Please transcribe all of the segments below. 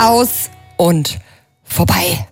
aus und vorbei.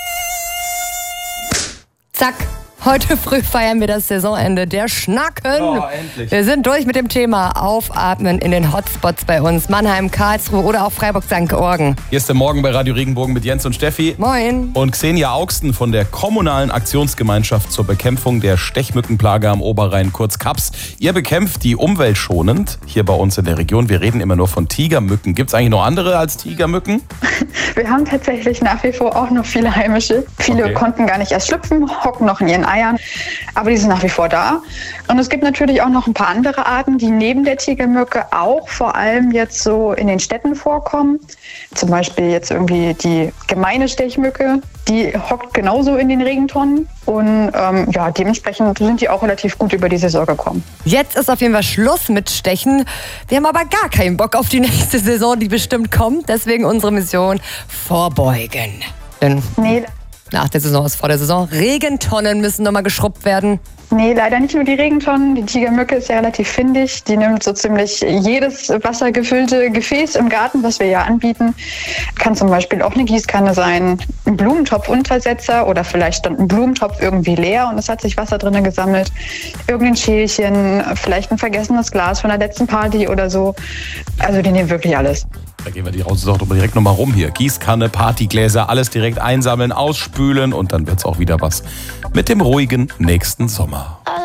Zack. Heute früh feiern wir das Saisonende der Schnacken. Oh, endlich. Wir sind durch mit dem Thema Aufatmen in den Hotspots bei uns. Mannheim, Karlsruhe oder auch Freiburg-St. Georgen. Hier ist der Morgen bei Radio Regenbogen mit Jens und Steffi. Moin. Und Xenia Augsten von der Kommunalen Aktionsgemeinschaft zur Bekämpfung der Stechmückenplage am Oberrhein, kurz KAPS. Ihr bekämpft die umweltschonend hier bei uns in der Region. Wir reden immer nur von Tigermücken. Gibt es eigentlich noch andere als Tigermücken? Wir haben tatsächlich nach wie vor auch noch viele heimische. Viele konnten gar nicht erst schlüpfen, hocken noch in ihren Eiern, aber die sind nach wie vor da. Und es gibt natürlich auch noch ein paar andere Arten, die neben der Tigermücke auch vor allem jetzt so in den Städten vorkommen. Zum Beispiel jetzt irgendwie die gemeine Stechmücke, die hockt genauso in den Regentonnen. Und dementsprechend sind die auch relativ gut über die Saison gekommen. Jetzt ist auf jeden Fall Schluss mit Stechen. Wir haben aber gar keinen Bock auf die nächste Saison, die bestimmt kommt. Deswegen unsere Mission: vorbeugen. Denn nach der Saison ist vor der Saison. Regentonnen müssen nochmal geschrubbt werden. Nee, leider nicht nur die Regentonnen. Die Tigermücke ist ja relativ findig. Die nimmt so ziemlich jedes wassergefüllte Gefäß im Garten, was wir ja anbieten. Kann zum Beispiel auch eine Gießkanne sein, ein Blumentopfuntersetzer oder vielleicht stand ein Blumentopf irgendwie leer und es hat sich Wasser drin gesammelt. Irgendein Schälchen, vielleicht ein vergessenes Glas von der letzten Party oder so. Also die nehmen wirklich alles. Da gehen wir die Raussache direkt nochmal rum hier. Gießkanne, Partygläser, alles direkt einsammeln, ausspülen und dann wird's auch wieder was mit dem ruhigen nächsten Sommer.